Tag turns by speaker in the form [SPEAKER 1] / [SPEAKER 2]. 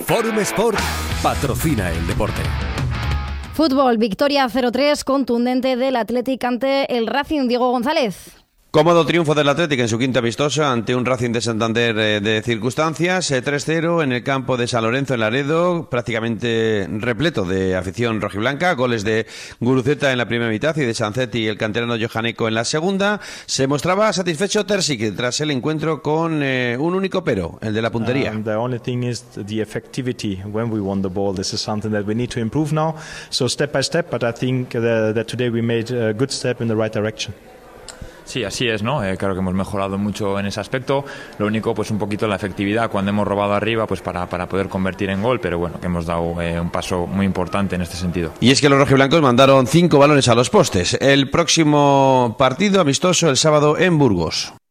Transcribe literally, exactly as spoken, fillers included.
[SPEAKER 1] Forum Sport patrocina el deporte.
[SPEAKER 2] Fútbol, victoria cero tres contundente del Athletic ante el Racing. Diego González.
[SPEAKER 3] Cómodo triunfo del Athletic en su quinta amistosa ante un Racing de Santander eh, de circunstancias, eh, tres cero en el campo de San Lorenzo en Laredo, prácticamente repleto de afición rojiblanca, goles de Guruceta en la primera mitad y de Sancetti y el canterano Johanneco en la segunda. Se mostraba satisfecho Terzic tras el encuentro con eh, un único pero, el de la puntería.
[SPEAKER 4] Um, the only thing is the effectivity when we won the ball. This is something that we need to improve now. So step by step, but I think the, that today we made a good step in the right direction.
[SPEAKER 5] Sí, así es, ¿no? Eh, claro que hemos mejorado mucho en ese aspecto. Lo único, pues un poquito la efectividad cuando hemos robado arriba, pues para, para poder convertir en gol, pero bueno, que hemos dado eh, un paso muy importante en este sentido.
[SPEAKER 3] Y es que los rojiblancos mandaron cinco balones a los postes. El próximo partido amistoso el sábado en Burgos.